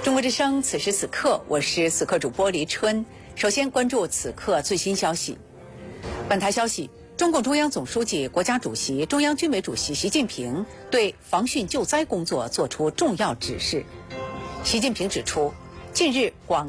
中国之声，此时此刻，我是此刻主播黎春。首先关注此刻最新消息。本台消息，中共中央总书记、国家主席、中央军委主席习近平对防汛救灾工作作出重要指示。习近平指出，近日广